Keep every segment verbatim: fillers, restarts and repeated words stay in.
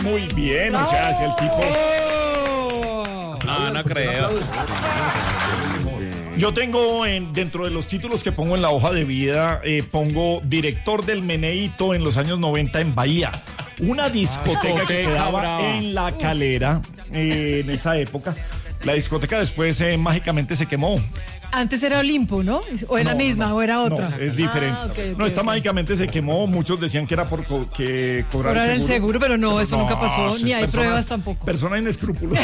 Muy bien, o sea, es el tipo... No, no creo. Yo tengo en, dentro de los títulos que pongo en la hoja de vida, eh, pongo director del Meneíto en los años noventa en Bahía. Una discoteca que quedaba en La Calera eh, en esa época. La discoteca después eh, mágicamente se quemó. Antes era Olimpo, ¿no? ¿O era la No, misma no, o era otra? No, es diferente. Ah, okay, okay, no, esta okay. mágicamente se quemó. Muchos decían que era por co que cobrar, Cobrar el seguro, pero no, eso no, nunca pasó, sí, ni hay persona, pruebas tampoco. Persona inescrupulosa.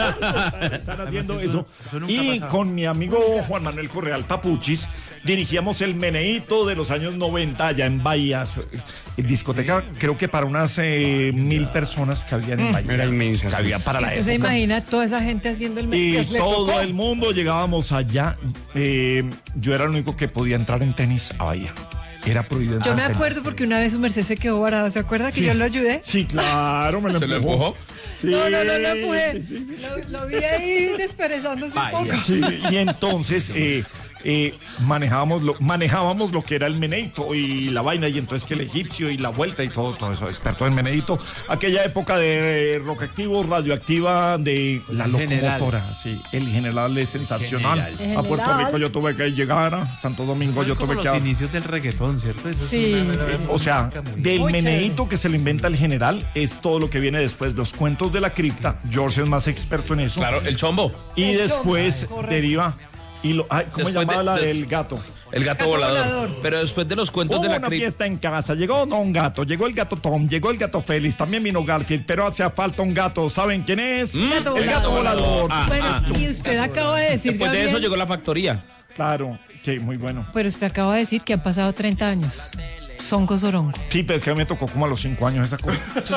Están haciendo eso. eso nunca Y ha con mi amigo Juan Manuel Correal Papuchis dirigíamos el Meneíto de los años noventa allá en Bahía. Discoteca, creo que para unas eh, mil personas que habían en Bahía. Era inmensa. Que había para la ¿Usted se época. imagina toda esa gente haciendo el Y que le todo tocó? el mundo llegábamos allá. Eh, yo era el único que podía entrar en tenis a Bahía. Era prohibido. Yo entrar me en tenis. acuerdo porque una vez su merced se quedó varado, ¿se acuerda que Sí. yo lo ayudé? Sí, claro, me lo ¿Se lo empujó. empujó? Sí, No, no, no lo empujé. sí, sí, sí. Lo, lo vi ahí desperezándose un poco. Sí, y entonces eh, eh, manejábamos, lo, manejábamos lo que era el Meneíto y la vaina, y entonces que el egipcio y la vuelta y todo, todo eso, experto en Meneíto. Aquella época de eh, rock activo, radioactiva, de la locomotora, sí, el general es sensacional. general. A Puerto General. Rico yo tuve que llegar, a Santo Domingo yo tuve como que... los a- inicios del reggaetón, ¿cierto? Eso Sí. es una, O sea, del Muy Meneíto chévere. que se le inventa el general es todo lo que viene después, los cuentos de la cripta. George es más experto en eso. Claro, el chombo. Y El después chombo, correcto. deriva y lo, ay, ¿cómo se Después llamaba de- la de- del gato? El gato, Gato volador. volador. Pero después de los cuentos Hubo de la una cripta. fiesta en casa, llegó no un gato, llegó el gato Tom, llegó el gato Félix, también vino Garfield, pero hace falta un gato, ¿saben quién es? Gato el gato volador. volador. Ah, Bueno, ah. y usted acaba de decir, Después de eso Gabriel, llegó la factoría. Claro, que muy bueno. pero usted acaba de decir que han pasado treinta años. Sonco Sorongo. Sí, pero es que a mí me tocó como a los cinco años esa cosa. Eso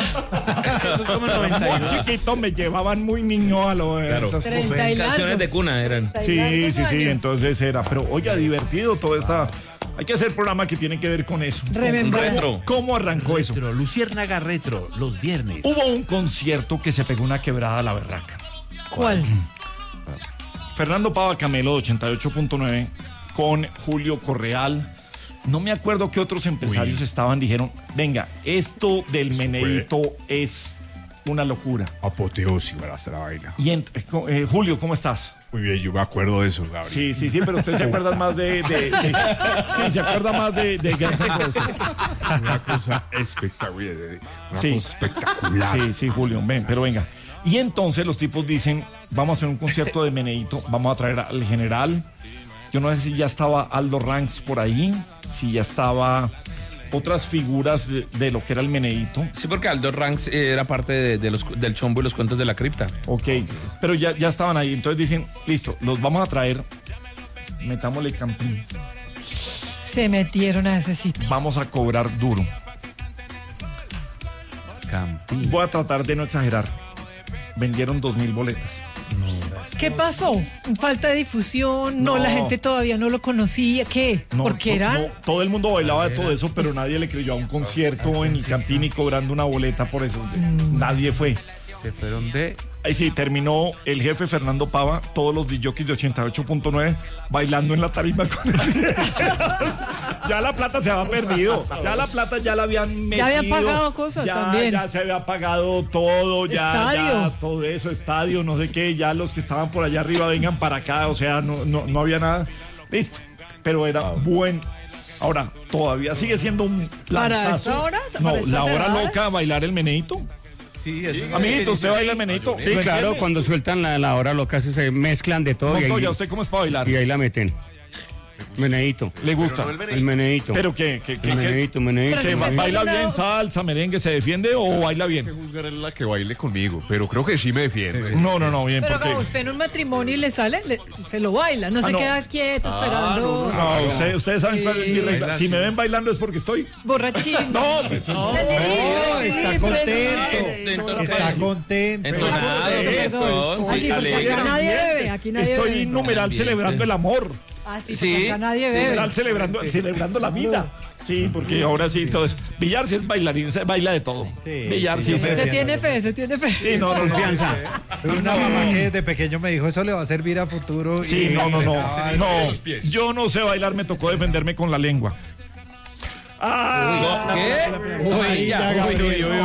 es como noventa y Muy dos. chiquito, me llevaban muy niño a lo de Claro. esas Treinta cosas. y Canciones largos. de cuna eran. Sí, largos sí, sí, años. entonces era, pero oiga, divertido toda esta... Hay que hacer programa que tiene que ver con eso. Remembrar. Retro. ¿Cómo arrancó eso? Retro, Luciérnaga Retro, los viernes. Hubo un concierto que se pegó una quebrada a la berraca. ¿Cuál? Fernando Pava Camelo de ochenta y ocho punto nueve con Julio Correal. No me acuerdo qué otros empresarios estaban, dijeron, venga, esto del Eso fue- Meneíto es una locura. Apoteósica era esta vaina. Y ent- eh, co- eh, Julio, ¿cómo estás? Muy bien, yo me acuerdo de eso, Gabriel. Sí, sí, sí, pero usted se acuerda más de... de- sí, sí, se acuerda más de, de Guns N' Roses. Una cosa espectacular. Una Sí. cosa espectacular. Sí, sí, Julio, ven, pero venga. Y entonces los tipos dicen, vamos a hacer un concierto de Meneíto, vamos a traer al general. Yo no sé si ya estaba Aldo Ranks por ahí, si ya estaba otras figuras de, de lo que era el Meneíto. Sí, porque Aldo Ranks eh, era parte de, de los, del chombo y los cuentos de la cripta. Ok, pero ya, ya estaban ahí. Entonces dicen, listo, los vamos a traer, metámosle campín, Se metieron a ese sitio. vamos a cobrar duro. Campín. Voy a tratar de no exagerar. Vendieron dos mil boletas. ¿Qué pasó? ¿Falta de difusión? No, No. la gente todavía no lo conocía. ¿Qué? No, Porque to- era... no, todo el mundo bailaba de todo eso, pero nadie le creyó a un concierto en el Campín y cobrando una boleta por eso. Nadie fue. Se fueron de... Ahí sí, terminó el jefe Fernando Pava, todos los disjockeys de ochenta y ocho punto nueve bailando en la tarima con él. Ya la plata se había perdido. Ya la plata ya la habían metido. habían pagado cosas ya, también. Ya se había pagado todo, ya, Estadio. ya, todo eso, estadio, no sé qué. Ya los que estaban por allá arriba vengan para acá, o sea, no, no, no había nada. Listo. Pero era buen. Ahora, todavía sigue siendo un ¿Para lanzazo. esta hora? No, ¿Para esta la hora cerrada? loca, bailar el Meneíto. Sí, eso Amiguito, ¿usted baila el Meneíto? Sí, claro, cuando sueltan la, la hora loca se- se mezclan de todo y Montoya, ahí, ¿usted cómo es para bailar? y ahí la meten. Meneíto, ¿Le gusta? el meneíto. ¿Pero qué? ¿Qué, qué, El qué- meneíto, meneíto. qué, Pero si ba- se ¿Baila está bien, enamorado. salsa, merengue, se defiende o baila bien? Juzgar la que baile conmigo, pero creo que sí me defiende. No, no, no, bien, Pero porque... como usted en un matrimonio y le sale, le- se lo baila, no Ah, se no. queda quieto esperando. No, usted- ustedes saben cuál es mi Sí. regla. Si me ven bailando es porque estoy... Borrachín. No, pues, no. Le digo, está sí, contento. Entonces, Está contento. entonado, Perdón. festón, Así, sí, porque alegre. acá nadie bebe, aquí nadie Estoy bebe. numeral Ambiente. celebrando el amor. Así, Sí, porque acá nadie bebe. Numeral celebrando, celebrando la vida. Sí, porque ahora sí todo es... Villar sí es bailarín, se baila de todo. Villar sí. sí, se- Se tiene fe, se tiene fe. Sí, no, no, no. Confianza. Una mamá que desde pequeño me dijo, eso le va a servir a futuro. Sí, y no, no, no. Ah, No, yo no sé bailar, me tocó defenderme con la lengua. Ah, ¿Qué? Uy, ya, Gabriel.